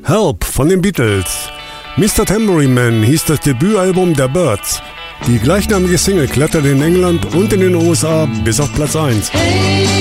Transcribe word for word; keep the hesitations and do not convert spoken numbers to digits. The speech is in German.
Help von den Beatles. Mister Tambourine Man hieß das Debütalbum der Byrds. Die gleichnamige Single kletterte in England und in den U S A bis auf Platz eins.